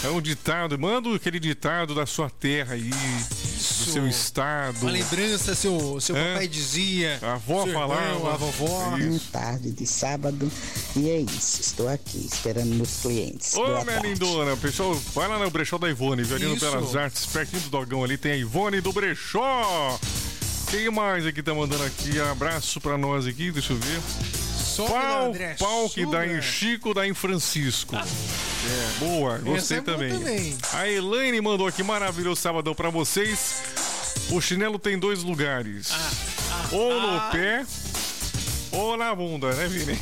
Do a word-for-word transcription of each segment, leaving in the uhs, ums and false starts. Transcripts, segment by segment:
É um ditado, manda aquele ditado da sua terra aí, Isso. do seu estado. Uma lembrança, seu, seu É. papai dizia. A avó seu falava. irmão, a vovó. Boa tarde de sábado. E é isso, estou aqui esperando meus clientes. Ô, Boa minha tarde. lindona, pessoal, vai lá no brechó da Ivone, viu? Ali no Isso. Belas Artes, pertinho do Dogão ali, tem a Ivone do brechó. Quem mais aqui tá mandando aqui? Abraço pra nós aqui, deixa eu ver. Sobe, Pau, André, pau que dá em suba. Chico, dá em Francisco. É, boa, gostei é bom também. também. A Elaine mandou aqui, maravilhoso sabadão pra vocês. O chinelo tem dois lugares. ou no pé, ou na bunda, né, Vini?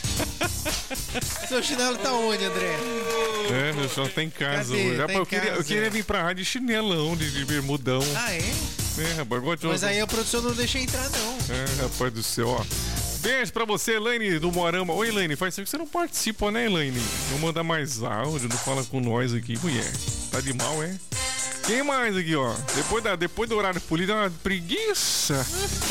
Seu chinelo tá onde, André? É, meu só tá em casa Cadê? hoje. Tá Rapaz, em eu, queria, eu casa. queria vir pra rádio de chinelão, de, de bermudão. Ah, é? É, rapaz, gosto de- Mas aí a produção não deixa entrar, não. É, rapaz do céu, ó. Beijo pra você, Elaine do Moarama. Oi, Elaine, faz tempo que você não participa, né, Elaine? Não manda mais áudio, não fala com nós aqui, mulher. Tá de mal, é? Quem mais aqui, ó? Depois, da, depois do horário político, é uma preguiça.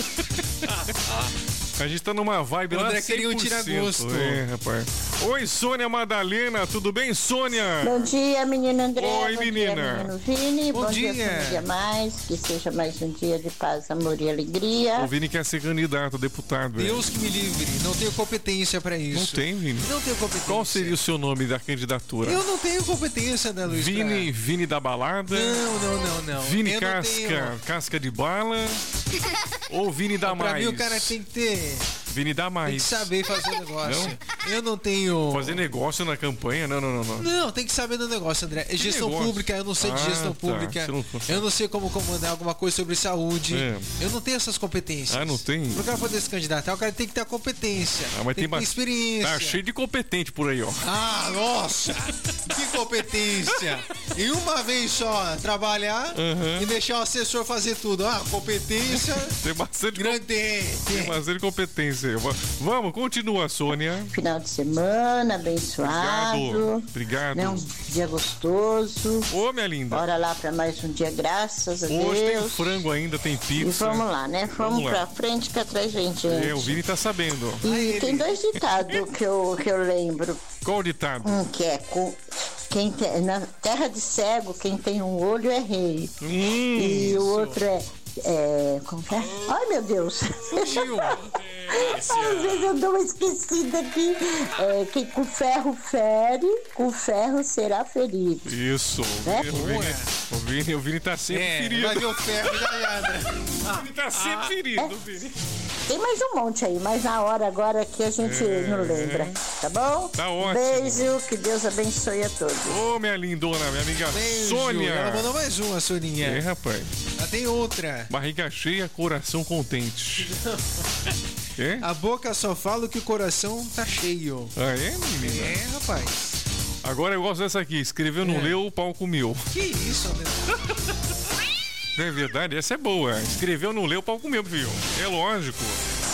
A gente tá numa vibe O lá André queria um cem por cento. tira-gosto. É, rapaz. Oi, Sônia Madalena, tudo bem, Sônia? Bom dia, menino André. Oi, Bom menina. Dia, menino Vini. Bom Bom, dia, dia. família mais. Que seja mais um dia de paz, amor e alegria. O Vini quer ser candidato a deputado. velho. Deus que me livre. Não tenho competência pra isso. Não tem, Vini? Não tenho competência. Qual seria o seu nome da candidatura? Eu não tenho competência, né, Luiz? Vini, Vini da balada? Não, não, não, não. Vini Eu não casca, tenho. casca de bala? Ou Vini dá Pra mais? mim o cara tem que ter. Vini dá mais. Tem que saber fazer negócio. Eu não tenho. Fazer negócio na campanha? Não, não, não, não. Não, tem que saber do negócio, André. É gestão negócio? pública, eu não sei de Ah, gestão tá. pública. Você não- Eu não sei como comandar alguma coisa sobre saúde. É. Eu não tenho essas competências. Ah, não tem? Pro cara poder se candidatar, o cara tem que ter a competência. Ah, mas tem, tem, que ter ba- experiência. Tá cheio de competente por aí, ó. Ah, nossa! Que competência! E uma vez só trabalhar Uhum. e deixar o assessor fazer tudo. Ah, competência Tem bastante, com- grande. tem bastante competência aí. Va- Vamos, continua, Sônia. Final de semana abençoado. Obrigado. Obrigado. Né, um dia gostoso. Ô, minha linda. Bora lá pra mais um dia, graças a Hoje tem Deus. frango ainda, tem E pizza. vamos lá, né? Vamos, Vamos lá. pra frente que atrás vem gente. É, o Vini tá sabendo. E tem dois ditados que eu, que eu lembro. Qual o ditado? Um que é com, quem tem, na terra de cego, quem tem um olho é rei. Hum, E o outro é, é. Como que é? Ai, meu Deus! Fugiu. Às vezes eu dou uma esquecida aqui. É, quem com ferro fere, com ferro será ferido. Isso. É? O Vini, o Vini, o Vini tá sempre É, ferido. vai ver o ferro já já, André. O Vini tá sempre ferido, Vini. Tem mais um monte aí, mas na hora agora que a gente É. não lembra. Tá bom? Tá ótimo. Beijo, que Deus abençoe a todos. Ô, minha lindona, minha amiga Beijo. Sônia. Ela mandou mais uma, É, Soninha. rapaz. Ela tem outra. Barriga cheia, coração contente. É? A boca só fala que o coração tá cheio. Ah, é, menina? É, rapaz. Agora eu gosto dessa aqui. Escreveu, não É. leu, o pau comeu. Que isso, André? Não é verdade? Essa é boa. Escreveu, não leu, o pau comeu, filho. É lógico.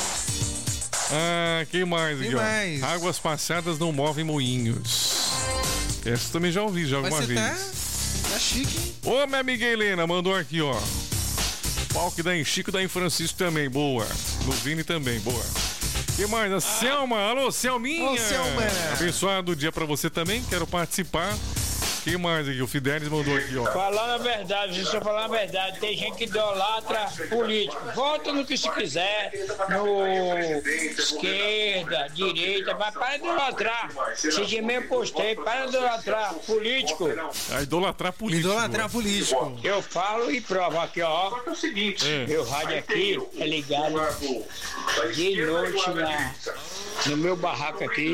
Ah, quem mais aqui, Quem ó? mais? Águas passadas não movem moinhos. Essa também já ouvi, já Mas alguma você vez. tá, tá chique, hein? Ô, minha amiga Helena, mandou aqui, ó. Pau que dá em Chico, dá em Francisco também, boa. No Vini também, boa. Quem mais? A Selma, alô, Selminha. Ô, Selma. Abençoado dia pra você também, quero participar. Quem mais aqui? O Fidelis mandou aqui, ó. Falando a verdade, se eu falar a verdade, tem gente que idolatra político. Vota no que se quiser, no esquerda, direita, mas para de idolatrar. Esse mesmo postei, para de idolatrar político. A idolatrar político. Idolatrar político. Eu falo e provo aqui, ó. É. Meu rádio aqui é ligado de noite na, no meu barraco aqui.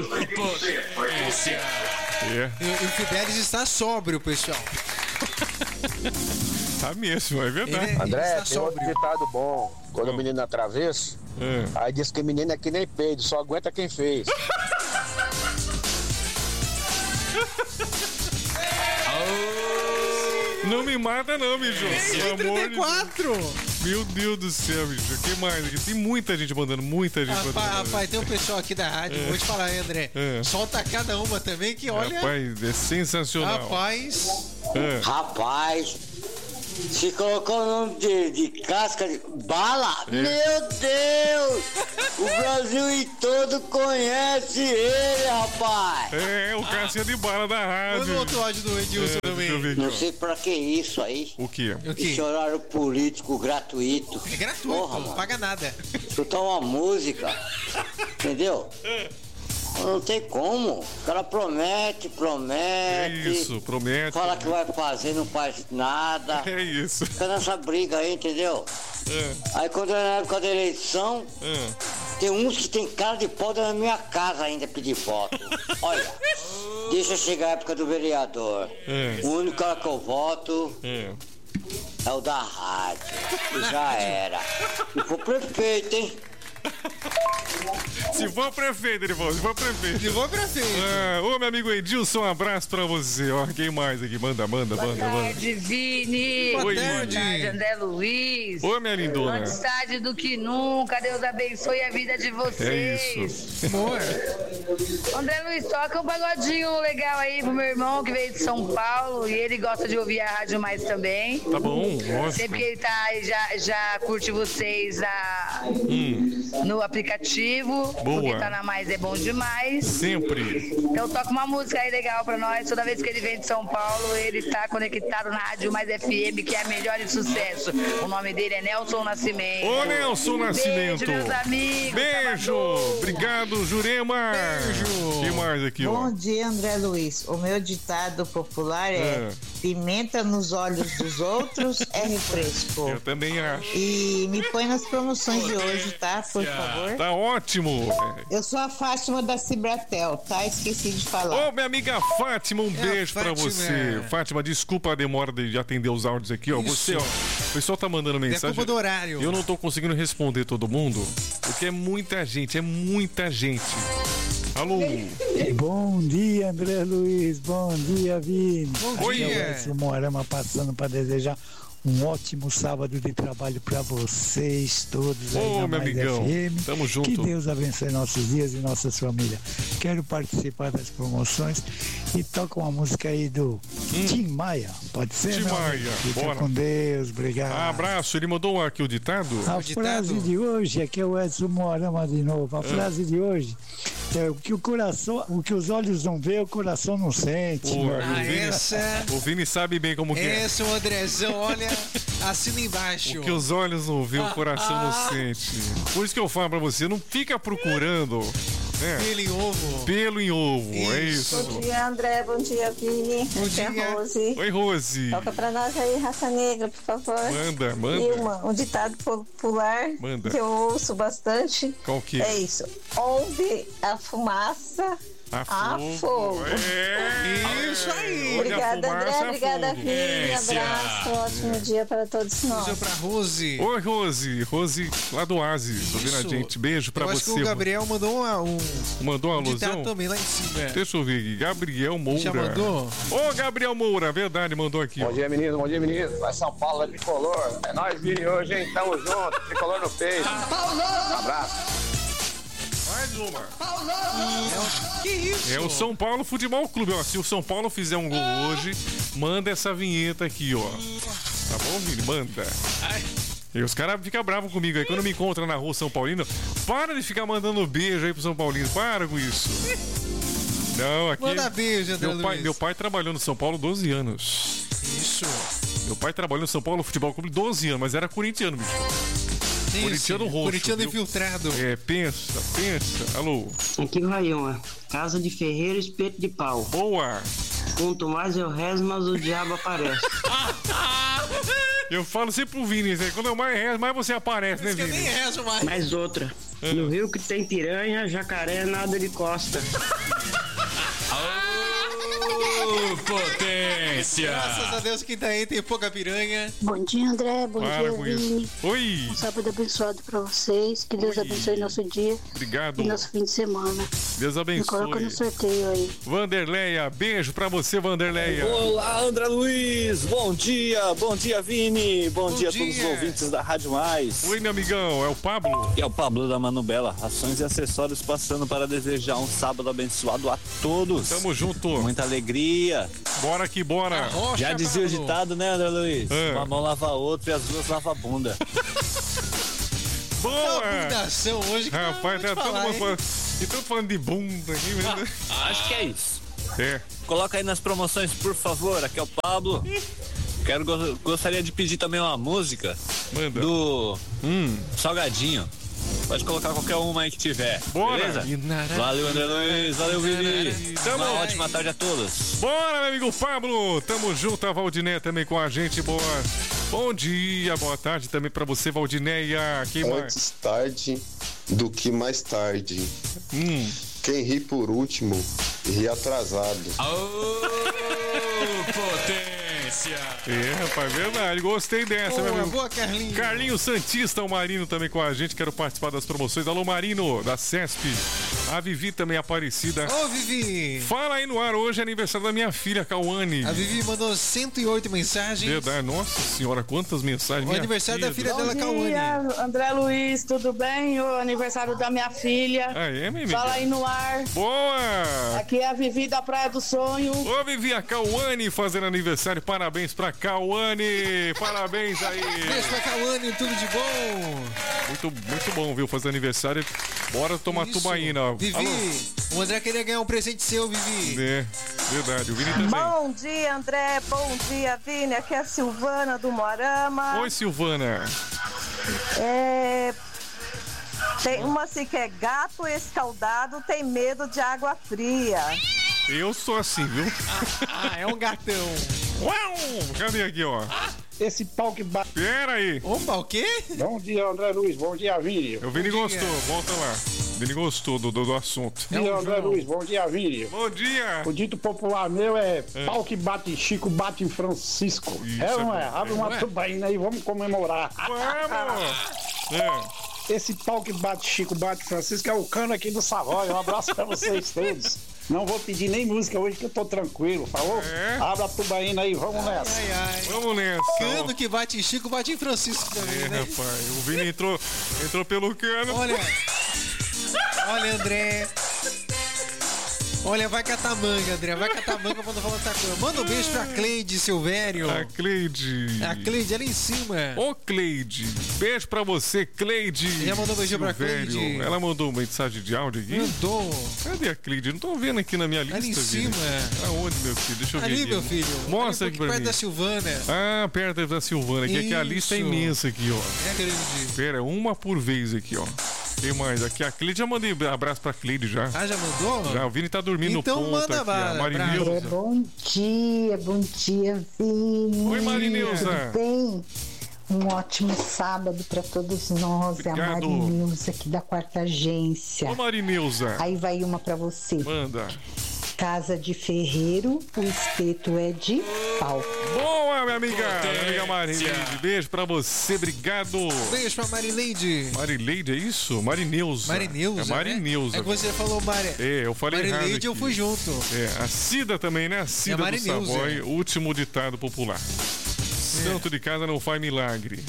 É, E o Fidelis está sóbrio, pessoal. tá mesmo, é Ele, verdade. ele André, está tem outro sóbrio. ditado bom. Quando o menino é travesso, É. aí diz que menino é que nem peido, só aguenta quem fez. Não me mata não, bicho. Pelo amor trinta de e Deus. quatro. Meu Deus do céu, bicho. Quem mais aqui? Tem muita gente mandando, muita gente Rapaz, mandando. rapaz, tem um pessoal aqui da rádio, vou te falar, hein, André. É. Solta cada uma também que olha. Rapaz, é sensacional. Rapaz, É. Rapaz, Se colocou o nome de, de casca de bala? É. Meu Deus! O Brasil em todo conhece ele, rapaz! É, o casca de bala da rádio. Manda outro áudio do Edilson é, também. Ver, não sei pra que isso aí. O quê? O quê? Esse horário político gratuito. É gratuito, Porra, não paga nada. Escutar uma música, entendeu? Não tem como. O cara promete, promete. É isso, promete. Fala que vai fazer, não faz nada. É isso. Fica nessa briga aí, entendeu? É. Aí quando é na época da eleição, é. tem uns que tem cara de pau na minha casa ainda pedir voto. Olha, deixa chegar a época do vereador. É. O único cara que eu voto é, é o da rádio. E já era. E pro prefeito, hein? Se for prefeito, ele falou, se for prefeito. Se for prefeito. Ah, ô, meu amigo Edilson, um abraço pra você. Ó, quem mais aqui? Manda, manda, Boa manda, tarde, manda. Vini. Oi, Boa tarde, André Luiz. Oi, minha lindona. Mais tarde do que nunca. Deus abençoe a vida de vocês. É isso. Amor. André Luiz, toca um pagodinho legal aí pro meu irmão que veio de São Paulo e ele gosta de ouvir a Rádio Mais também. Tá bom, ótimo. Sempre que ele tá aí, já, já curte vocês a... Hum. no aplicativo, Boa. Porque tá na Mais é bom demais. Sempre. Então toca uma música aí legal pra nós. Toda vez que ele vem de São Paulo, ele tá conectado na Rádio Mais F M, que é a melhor de sucesso. O nome dele é Nelson Nascimento. Ô, Nelson Nascimento. Beijo, meus amigos. Beijo. Salvador. Obrigado, Jurema. Beijo. Quem mais aqui, Bom ó? dia, André Luiz. O meu ditado popular é, é pimenta nos olhos dos outros é refresco. Eu também acho. E me põe nas promoções de hoje, tá? Por favor. Tá ótimo. Eu sou a Fátima da Cibratel, tá? Esqueci de falar. Ô, minha amiga Fátima, um é beijo pra você. Fátima, desculpa a demora de atender os áudios aqui, ó. Isso. Você, ó, o pessoal tá mandando mensagem. É culpa do horário. Eu não tô conseguindo responder todo mundo, porque é muita gente, é muita gente. Alô? Bom dia, André Luiz. Bom dia, Vini. Bom dia. Aqui é o Moarama passando para desejar um ótimo sábado de trabalho para vocês todos aí. Ô, na meu Mais amigão, F M. Tamo junto. Que Deus abençoe nossos dias e nossas famílias. Quero participar das promoções e toca uma música aí do hum. Tim Maia. Pode ser? Tim Maia, Fica bora. com Deus, obrigado. Abraço, ele mandou aqui o ditado. A o frase ditado? de hoje, aqui é o Edson Moarama de novo. A é. frase de hoje é o que o coração, o que os olhos não vê, o coração não sente. Pô, ah, o, Vini, essa... o Vini sabe bem como que é. Esse é o Andrezão, olha, assina embaixo. O que os olhos não vê, o coração ah, não sente. Por isso que eu falo pra você, não fica procurando... É. Pelo em ovo. Pelo em ovo, isso. é isso. Bom dia, André. Bom dia, Vini. Bom dia. É a Rose. Oi, Rose. Toca pra nós aí, Raça Negra, por favor. Manda, manda. E uma, um ditado popular manda. Que eu ouço bastante. Qual que é? É isso. Onde a fumaça... A fogo. fogo. É. Isso aí. Obrigada, André. Obrigada, Vini. É. Abraço. Ótimo é. dia para todos nós. Beijo pra Rose. Oi, Rose. Rose lá do Oasis. Ouvindo a gente. Beijo pra eu você. Acho que o Gabriel mandou uma, um. Mandou uma alusão? também lá em cima. Deixa eu ver aqui. Gabriel Moura. Já mandou? Ô, Gabriel Moura. Verdade, mandou aqui. Bom ó. dia, menino. Bom dia, menino. Vai São Paulo, é tricolor. É nóis, Vini, hoje, hein? Tamo junto. Tricolor no peito. Um abraço. Mais uma. Que isso? É o São Paulo Futebol Clube. Ó, se o São Paulo fizer um gol hoje, manda essa vinheta aqui, ó. Tá bom, Vini? Manda. E os caras ficam bravos comigo aí. Quando me encontram na rua São Paulino, para de ficar mandando beijo aí pro São Paulino. Para com isso. Não, aqui... Manda beijo, André meu pai, Luiz. meu pai trabalhou no São Paulo doze anos. Isso. Meu pai trabalhou no São Paulo Futebol Clube doze anos, mas era corintiano, bicho. Corintiano roxo. Corintiano infiltrado. É, pensa, pensa. Alô. Aqui o Raião, Casa de Ferreiro, espeto de pau. Boa. Quanto mais eu rezo, mais o diabo aparece. Eu falo sempre pro Vini, né? Quando eu mais rezo, mais você aparece, né, Vini? Eu nem rezo mais. Mais outra. É. No rio que tem piranha, jacaré nada de costa. Oh, potência! Graças a Deus que tá aí tem pouca piranha. Bom dia, André. Bom Para dia, Vini. Oi! Um sábado abençoado pra vocês. Que Deus Oi. abençoe nosso dia. Obrigado. E nosso fim de semana. Deus abençoe. Me coloca no sorteio aí. Vanderleia, beijo pra você, Vanderleia. Olá, André Luiz. Bom dia, bom dia, Vini. Bom, bom dia a todos os ouvintes da Rádio Mais. Oi, meu amigão, é o Pablo? E é o Pablo da Manubela. Ações e acessórios passando para desejar um sábado abençoado a todos. Tamo junto. Muita alegria, Bora que bora. Já dizia o ditado, né, André Luiz? É. Uma mão lava a outra e as duas lavam a bunda. Boa! Fundação hoje que Rapaz, tá todo mundo falando. E todo falando de bunda aqui, né? Ah, acho que é isso. É. Coloca aí nas promoções, por favor. Aqui é o Pablo. Quero, go- gostaria de pedir também uma música. Manda. Do hum. Salgadinho. Pode colocar qualquer uma aí que tiver. Bora. Beleza? Valeu, André Luiz. Valeu, Vini. Tamo. Uma ótima tarde a todos. Bora, meu amigo Pablo. Tamo junto, a Valdinéia também com a gente. Boa. Bom dia, boa tarde também pra você, Valdinéia. Quem mais? Antes tarde do que mais tarde. Hum. Quem ri por último, ri atrasado. Ô, potência! É, rapaz, verdade. Gostei dessa, Boa, meu amigo. boa, Carlinhos. Carlinhos Santista, o Marino também com a gente. Quero participar das promoções. Alô, Marino, da Cesp. A Vivi também Aparecida. Ô, Vivi. Fala aí no ar, hoje é aniversário da minha filha, Cauane. A Vivi mandou cento e oito mensagens. Verdade, nossa senhora, quantas mensagens. O Minha aniversário da filha Bom dela, Cauane. dia, André Luiz, tudo bem? O aniversário da minha filha. Ah, é, minha amiga? Fala aí no ar. Boa! Aqui é a Vivi da Praia do Sonho. Ô, Vivi, a Cauane fazendo aniversário. Parabéns pra Cauane. Parabéns aí. Beijo pra Cauane, tudo de bom. Muito, muito bom, viu? Fazer aniversário. Bora tomar Isso. tubaína. Vivi, Alô? o André queria ganhar um presente seu, Vivi. É, verdade. O Vini também. Bom dia, André. Bom dia, Vini. Aqui é a Silvana do Morama. Oi, Silvana. É... Tem uma assim que é gato escaldado, tem medo de água fria. Eu sou assim, viu? Ah, é um gatão. Uau! Cadê aqui, ó? Esse pau que bate. Pera aí. Opa, o quê? Bom dia, André Luiz. Bom dia, Vini. O Vini gostou, volta lá. O Vini gostou do, do, do assunto. Bom dia, André Luiz. Bom dia, Vini. Bom dia. O dito popular meu é, É. pau que bate Chico, bate em Francisco. Isso, é ou não é? é bom. Abre uma É. tubaína aí, vamos comemorar. Vamos! É. Esse pau que bate Chico, bate Francisco é o cano aqui do Savoy. Um abraço pra vocês todos. Não vou pedir nem música hoje que eu tô tranquilo, falou? É. Abre a tubaína aí, vamos nessa. Ai, ai. Vamos nessa. Cano que bate em Chico, bate em Francisco também, É, né? rapaz. O Vini entrou, entrou pelo cano. Olha. Olha, André. Olha, vai catar manga, André. Vai catar manga pra não falar outra coisa. Manda um beijo pra Cleide Silvério. A Cleide. A Cleide ali em cima. Ô, Cleide. Beijo pra você, Cleide. Já mandou um beijinho pra Silvério. Cleide? Ela mandou uma mensagem de áudio aqui? Mandou. Cadê a Cleide? Não tô vendo aqui na minha lista. Ali em Vini. cima. Aonde, meu filho? Deixa eu ver Ali, aqui. meu filho. Mostra Ali aqui pra perto mim. da Silvana. Ah, perto da Silvana. Aqui, aqui a lista é Isso. imensa aqui, ó. É, querido. Pera, uma por vez aqui, ó. Tem mais. Aqui a Cleide, já mandei abraço pra Cleide já. Ah, já mandou? Já, o Vini tá dormindo Então no ponto manda aqui. bala, A Marineuza. André, bom dia, bom dia, Vini. Oi, Marineuza. Tudo bem? Um ótimo sábado para todos nós. É a Obrigado. Marineuza aqui da quarta agência. Ô, Marineuza. Aí vai uma para você. Manda. Casa de ferreiro, o espeto é de pau. Boa, minha amiga. Minha amiga Marileide. Beijo pra você, obrigado. Beijo pra Marileide. Marileide, é isso? Marineuza. Marineuza, É Marineuza. né? É que você falou Mari... É, eu falei errado Marileide, eu aqui. fui junto. É, a Cida também, né? A Cida do Marineuza. Savoy, último ditado popular. Santo de casa não faz milagre.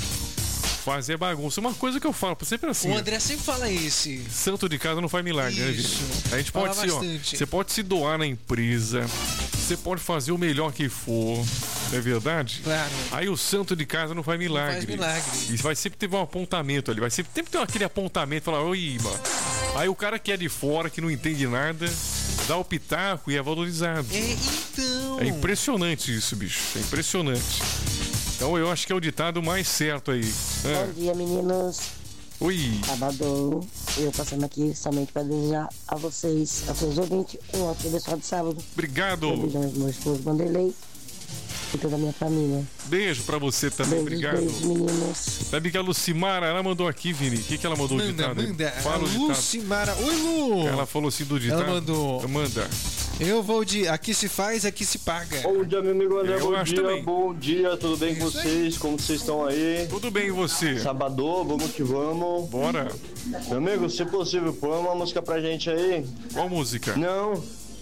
Fazer bagunça. Uma coisa que eu falo, sempre assim. O André sempre fala esse. Santo de casa não faz milagre, né, Isso. Vini? A gente Fala pode se, ó, bastante. você pode se doar na empresa, você pode fazer o melhor que for, não é verdade? Claro. Aí o santo de casa não faz milagre. faz milagre. E vai sempre ter um apontamento ali, vai sempre, sempre ter aquele apontamento, falar, oi, mano. Aí o cara que é de fora, que não entende nada, dá o pitaco e é valorizado. É, então. É impressionante isso, bicho. É impressionante. Então eu acho que é o ditado mais certo aí. Bom Ah. dia, meninos. Oi. Sábado, eu passando aqui somente para desejar a vocês, a todos os ouvintes, um ótimo abençoado de sábado. Obrigado. Eu beijo ao meu esposo Vanderlei e toda a minha família. Beijo pra você também, Beijos, obrigado. beijos, meninos. Sabe que a Lucimara, ela mandou aqui, Vini. O que, que ela mandou o Manda, ditado? aí? manda. Fala o A ditado. Lucimara. Oi, Lu. Ela falou assim do ditado. Ela mandou. Manda. Eu vou de aqui se faz, aqui se paga. Bom dia, meu amigo André. Eu Bom acho dia, também. bom dia. Tudo bem com vocês? Como vocês estão aí? Tudo bem, e você? Sabadão, vamos que vamos. Bora. Meu amigo, se possível, põe uma música pra gente aí. Qual música? Não.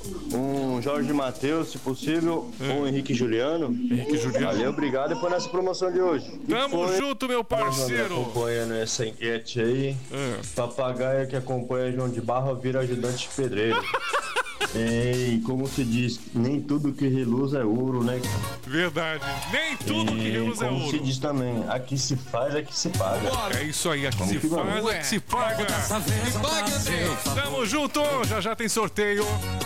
Um Jorge Mateus, se possível. Ou um Henrique Juliano. Henrique Juliano. Valeu, obrigado. E põe nessa promoção de hoje. Tamo Foi- junto, meu parceiro. Acompanhando essa enquete aí. É. Papagaio que acompanha João de Barro vira ajudante de pedreiro. E como se diz, nem tudo que reluz é ouro, né? Verdade. Nem tudo que reluz é como ouro. se diz também, aqui se faz, aqui se paga. É isso aí, aqui se faz, aqui se paga. Tamo junto, já já tem sorteio.